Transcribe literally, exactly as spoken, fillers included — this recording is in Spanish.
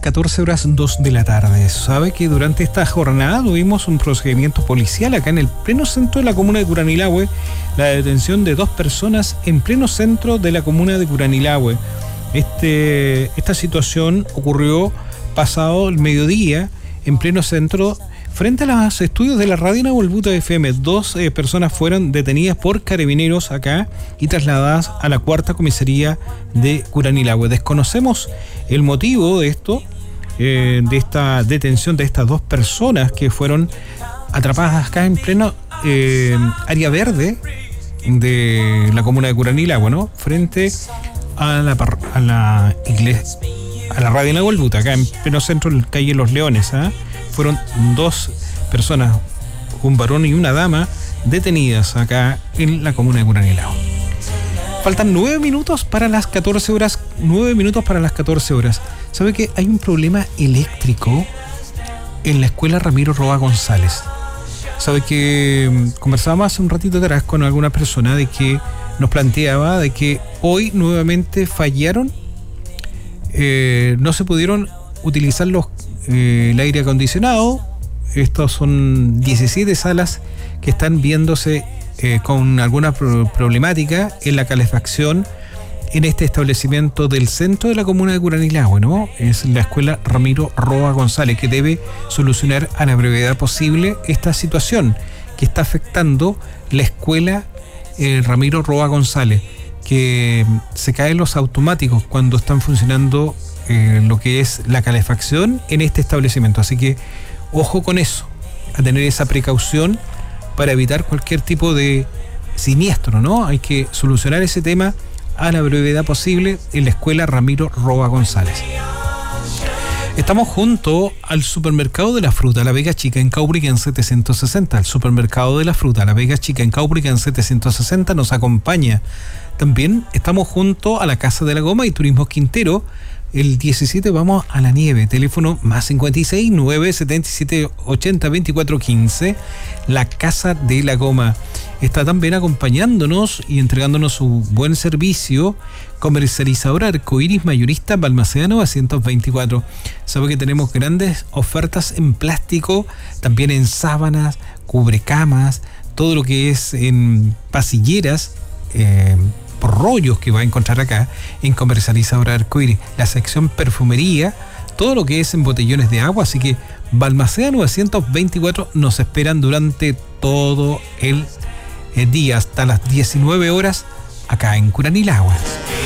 catorce horas dos de la tarde. Sabe que durante esta jornada tuvimos un procedimiento policial acá en el pleno centro de la comuna de Curanilahue, la detención de dos personas en pleno centro de la comuna de Curanilahue. Este, esta situación ocurrió pasado el mediodía en pleno centro, frente a los estudios de la radio Nahuelbuta F M. Dos eh, personas fueron detenidas por carabineros acá y trasladadas a la cuarta comisaría de Curanilahue. Desconocemos el motivo de esto, eh, de esta detención de estas dos personas que fueron atrapadas acá en pleno eh, área verde de la comuna de Curanilahue, ¿no? Frente a la, a la iglesia, a la radio Nahuelbuta, acá en pleno centro de la calle Los Leones, ¿eh? Fueron dos personas, un varón y una dama, detenidas acá en la comuna de Curanilahue. Faltan nueve minutos para las catorce horas. Nueve minutos para las catorce horas. ¿Sabe que hay un problema eléctrico en la escuela Ramiro Roa González? ¿Sabe que conversábamos hace un ratito atrás con alguna persona de que nos planteaba de que hoy nuevamente fallaron, eh, no se pudieron utilizar los Eh, el aire acondicionado? Estos son diecisiete salas que están viéndose eh, con alguna pro- problemática en la calefacción en este establecimiento del centro de la comuna de Curanilahue, ¿no? Es la escuela Ramiro Roa González, que debe solucionar a la brevedad posible esta situación que está afectando la escuela eh, Ramiro Roa González, que se caen los automáticos cuando están funcionando Eh, lo que es la calefacción en este establecimiento. Así que ojo con eso, a tener esa precaución para evitar cualquier tipo de siniestro, ¿no? Hay que solucionar ese tema a la brevedad posible en la escuela Ramiro Roa González. Estamos junto al supermercado de la fruta La Vega Chica en Caubrigen setecientos sesenta. El supermercado de la fruta La Vega Chica en Caubrigen setecientos sesenta nos acompaña. También estamos junto a la Casa de la Goma y Turismo Quintero. El diecisiete vamos a la nieve. Teléfono más cincuenta y seis, nueve setenta y siete, ochenta, veinticuatro quince. La Casa de la Goma está también acompañándonos y entregándonos su buen servicio. Comercializadora Arcoiris Mayorista Balmaceda novecientos veinticuatro. Sabe que tenemos grandes ofertas en plástico, también en sábanas, cubrecamas, todo lo que es en pasilleras, eh, rollos que va a encontrar acá en Comercializadora Arcoiris, la sección perfumería, todo lo que es en botellones de agua. Así que Balmaceda novecientos veinticuatro nos esperan durante todo el, el día hasta las diecinueve horas acá en Curanilahue.